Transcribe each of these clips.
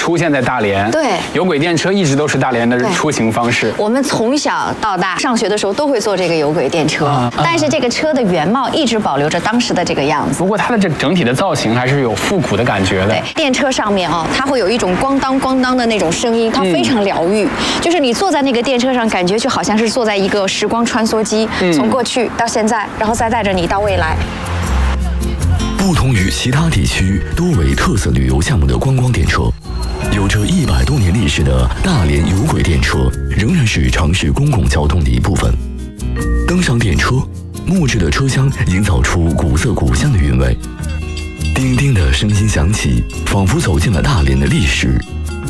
出现在大连。 对， 有轨电车一直都是大连的出行方式。 我们从小到大上学的时候都会坐这个有轨电车，但是这个车的原貌一直保留着当时的这个样子。 不过它的这整体的造型还是有复古的感觉的。 对，电车上面它会有一种咣当咣当的那种声音，它非常疗愈。就是你坐在那个电车上，感觉就好像是坐在一个时光穿梭机，从过去到现在，然后再带着你到未来。 不同于其他地区多为特色旅游项目的观光电车，有着100多年历史的大连有轨电车仍然是城市公共交通的一部分。登上电车，木质的车厢营造出古色古香的韵味，叮叮的声音响起，仿佛走进了大连的历史。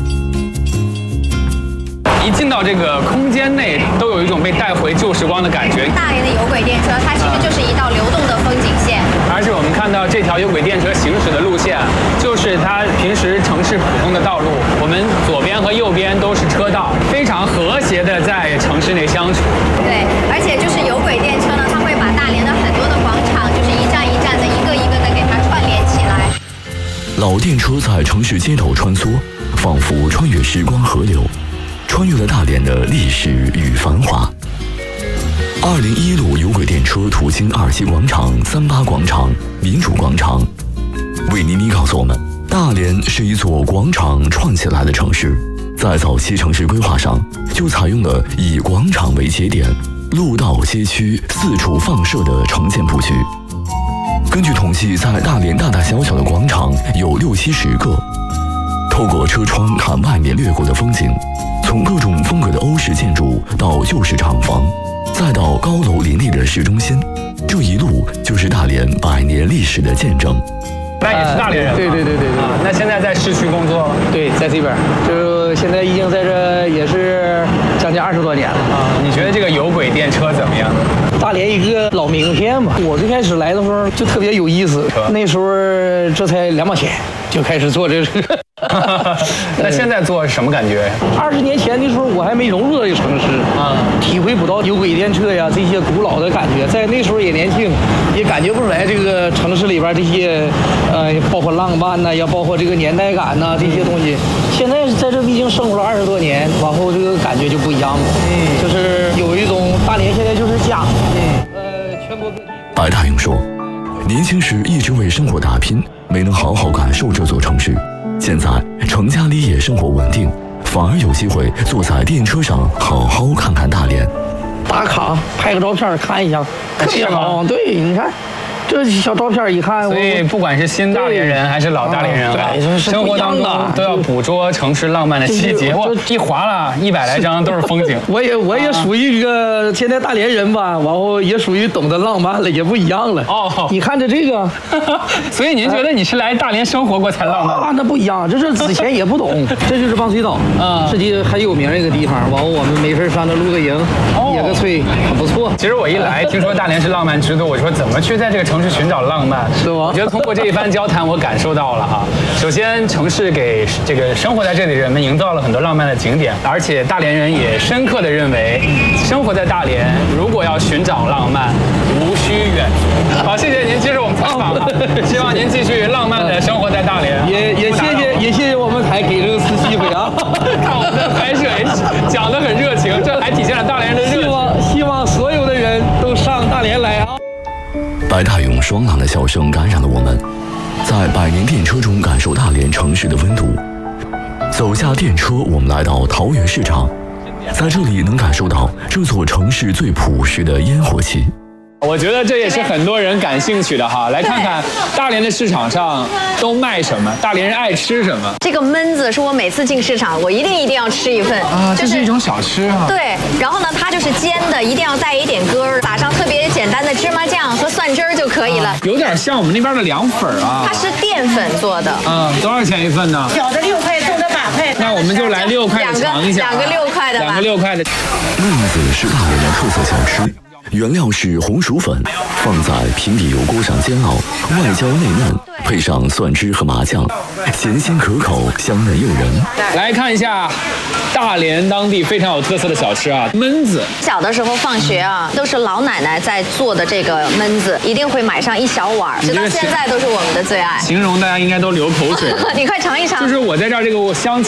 一进到这个空间内，都有一种被带回旧时光的感觉。 大连的有轨电车，它其实就是一道流动的风景线。 而且我们看到这条有轨电车行驶的路线，就是它平时城市普通的道路。我们左边和右边都是车道，非常和谐的在城市内相处。 对，而且就是有轨电车呢，它会把大连的很多的广场，就是一站一站的、一个一个的给它串联起来。 老电车在城市街头穿梭，仿佛穿越时光河流，穿越了大连的历史与繁华。201路有轨电车途经27广场、38广场、民主广场。维尼尼告诉我们，大连是一座广场串起来的城市，在早期城市规划上就采用了以广场为节点、路道街区四处放射的城建布局。根据统计，在大连大大小小的广场有60-70个。透过车窗看外面掠过的风景，从各种风格的欧式建筑到旧式厂房，再到高楼林立的市中心，这一路就是大连100年历史的见证。 那也是大连人吗？ 对。 那现在在市区工作？ 对，在这边，就现在已经在这也是将近20多年了啊。 你觉得这个有轨电车怎么样？ 大连一个老名片嘛。我最开始来的时候就特别有意思，那时候这才2毛钱就开始做这个。 那现在做什么感觉 ？20年前的时候我还没融入到这个城市体会不到有轨电车呀这些古老的感觉。在那时候也年轻，也感觉不出来这个城市里边这些包括浪漫呐，也包括这个年代感呐这些东西。现在在这毕竟生活了20多年，往后这个感觉就不一样了。就是有一种大连现在就是家。全国各地。 白大勇说，年轻时一直为生活打拼，没能好好感受这座城市。现在成家立业，生活稳定，反而有机会坐在电车上好好看看大连， 打卡拍个照片看一下，特别好。对，你看这小照片一看， 所以不管是新大连人还是老大连人生活当中都要捕捉城市浪漫的细节。我一划了100来张都是风景。 我也属于一个现在大连人吧，然后也属于懂得浪漫了，也不一样了。你看着这个， 所以您觉得你是来大连生活过才浪漫啊？那不一样，这是之前也不懂。这就是棒水岛是一个很有名的一个地方。然后我们没事上那露个营，野个炊，很不错。 其实我一来听说大连是浪漫之都，我说怎么去在这个城市寻找浪漫？ 是吗？ 我觉得通过这一番交谈，我感受到了哈。首先，城市给这个生活在这里的人们营造了很多浪漫的景点，而且大连人也深刻地认为，生活在大连，如果要寻找浪漫，无需远足。好，谢谢您接受我们采访，希望您继续浪漫地生活在大连。 也谢谢我们台给这个机会啊！ 看我们的拍摄也讲得很热情，这还体现了大连人的热情。 希望所有的人都上大连来啊！ 白大勇爽朗的笑声感染了我们，在100年电车中感受大连城市的温度。走下电车，我们来到桃园市场，在这里能感受到这座城市最朴实的烟火气。 我觉得这也是很多人感兴趣的哈，来看看大连的市场上都卖什么，大连人爱吃什么。 这个焖子是我每次进市场，我一定要吃一份啊，这是一种小吃啊。 对，然后呢，它就是煎的，一定要带一点根儿，打上特别简单的芝麻酱和蒜汁儿就可以了。 有点像我们那边的凉粉啊。 它是淀粉做的。 多少钱一份呢？ 小的6块，中的8块。 那我们就来6块的尝一下。 两个6块的吧。 2个6块的。 焖子是大连的特色小吃。原料是红薯粉，放在平底油锅上煎熬，外焦内嫩，配上蒜汁和麻酱，咸鲜可口，香嫩诱人。 来看一下大连当地非常有特色的小吃啊，焖子。 小的时候放学啊，都是老奶奶在做的这个焖子，一定会买上1小碗，直到现在都是我们的最爱。 形容大家应该都流口水。 你快尝一尝。 就是我在这儿这个香。